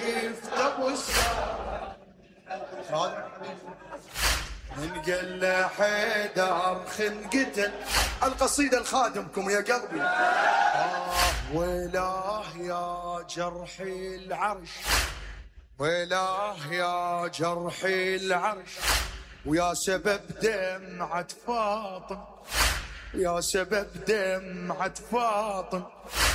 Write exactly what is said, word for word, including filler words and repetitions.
شفت ابو السعد من قال له حيدر خنقتل. القصيدة الخادمكم يا قلبي. آه ويلاه يا جرحي العرش، ويلاه يا جرحي العرش، ويا سبب دمعة فاطم، يا سبب دمعة فاطم.